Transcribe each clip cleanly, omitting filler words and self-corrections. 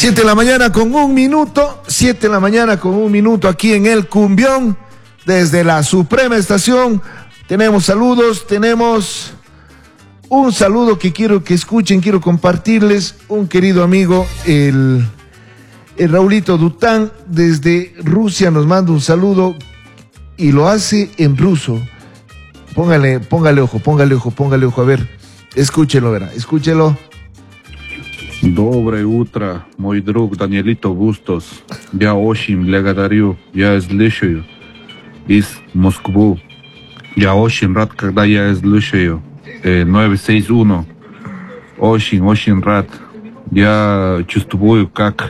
7 de la mañana con 1 minuto, 7 de la mañana con 1 minuto aquí en el Cumbión, desde la Suprema Estación. Tenemos saludos, tenemos un saludo que quiero que escuchen, quiero compartirles. Un querido amigo, el Raulito Dután, desde Rusia nos manda un saludo y lo hace en ruso. Póngale ojo, a ver, escúchelo, verá, escúchelo. Доброе утро, мой друг Даниэлито Бустос. Я очень благодарю, я слушаю из Москвы. Я очень рад, когда я слушаю 961. Очень рад. Я чувствую, как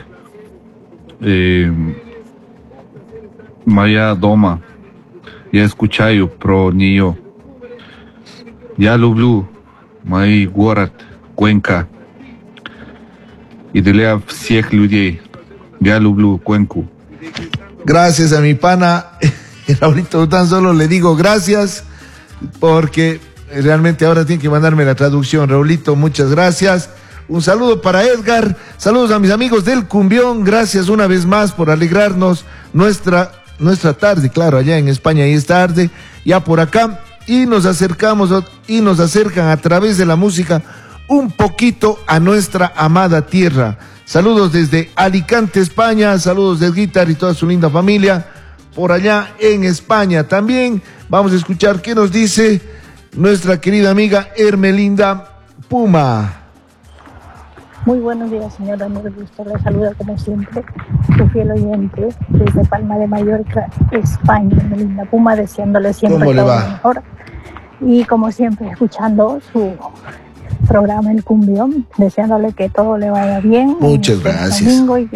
моя дома. Я скучаю про нее. Я люблю мой город Cuenca. Y для всех людей. Я люблю Cuenca. Gracias a mi pana Raulito, tan solo le digo gracias porque realmente ahora tiene que mandarme la traducción. Raulito, muchas gracias. Un saludo para Edgar, saludos a mis amigos del Cumbión, gracias una vez más por alegrarnos nuestra tarde, claro, allá en España y es tarde, ya por acá, y nos acercan a través de la música un poquito a nuestra amada tierra. Saludos desde Alicante, España, saludos del Guitar y toda su linda familia por allá en España. También vamos a escuchar qué nos dice nuestra querida amiga Hermelinda Puma. Muy buenos días, señor Daniel Busto. Le saluda como siempre su fiel oyente desde Palma de Mallorca, España. Hermelinda Puma, deseándole siempre todo lo mejor. Y como siempre, escuchando su programa El Cumbión, deseándole que todo le vaya bien. Muchas gracias. Domingo y